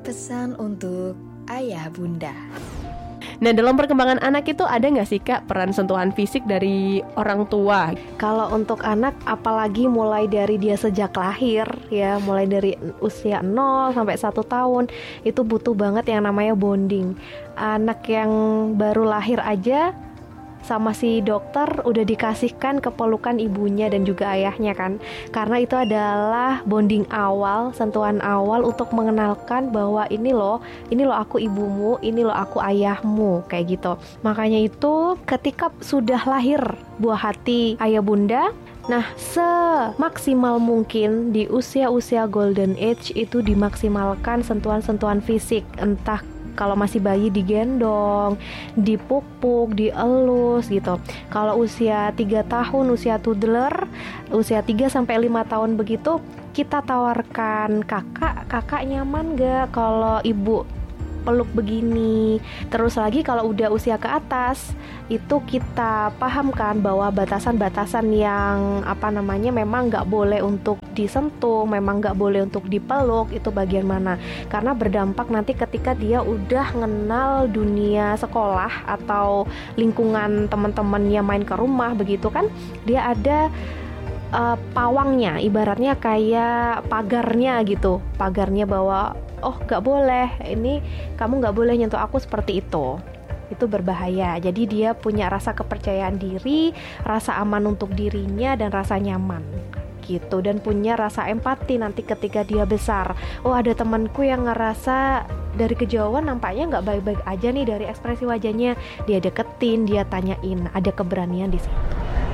Pesan untuk ayah bunda. Nah, dalam perkembangan anak itu ada nggak sih Kak peran sentuhan fisik dari orang tua? Kalau untuk anak, apalagi mulai dari dia sejak lahir ya, mulai dari usia 0 sampai 1 tahun, itu butuh banget yang namanya bonding. Anak yang baru lahir aja sama si dokter udah dikasihkan kepelukan ibunya dan juga ayahnya kan, karena itu adalah bonding awal, sentuhan awal untuk mengenalkan bahwa ini loh aku ibumu, ini loh aku ayahmu, kayak gitu. Makanya itu ketika sudah lahir buah hati ayah bunda, nah semaksimal mungkin di usia-usia golden age itu dimaksimalkan sentuhan-sentuhan fisik, entah kalau masih bayi digendong, dipuk-puk, dielus gitu. Kalau usia 3 tahun, usia toddler, usia 3 sampai 5 tahun begitu, kita tawarkan kakak nyaman gak kalau ibu peluk begini. Terus lagi kalau udah usia ke atas, itu kita pahamkan bahwa batasan-batasan yang memang nggak boleh untuk disentuh, memang nggak boleh untuk dipeluk, itu bagian mana. Karena berdampak nanti ketika dia udah ngenal dunia sekolah atau lingkungan teman-temannya main ke rumah begitu kan, dia ada pawangnya, ibaratnya kayak pagarnya gitu, pagarnya bahwa oh nggak boleh, ini kamu nggak boleh nyentuh aku seperti itu berbahaya. Jadi dia punya rasa kepercayaan diri, rasa aman untuk dirinya dan rasa nyaman gitu, dan punya rasa empati nanti ketika dia besar. Oh ada temanku yang ngerasa dari kejauhan nampaknya nggak baik-baik aja nih dari ekspresi wajahnya, dia deketin, dia tanyain, ada keberanian di situ.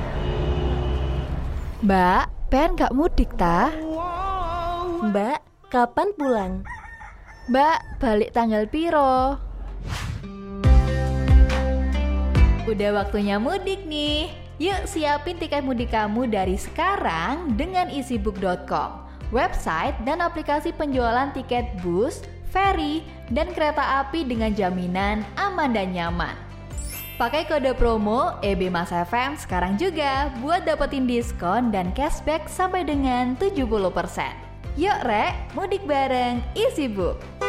Mbak, pengen gak mudik tah? Mbak, kapan pulang? Mbak, balik tanggal piro? Udah waktunya mudik nih. Yuk siapin tiket mudik kamu dari sekarang dengan easybook.com, website dan aplikasi penjualan tiket bus, ferry, dan kereta api dengan jaminan aman dan nyaman. Pakai kode promo EBMASFM sekarang juga buat dapetin diskon dan cashback sampai dengan 70%. Yuk Rek, mudik bareng Easybook.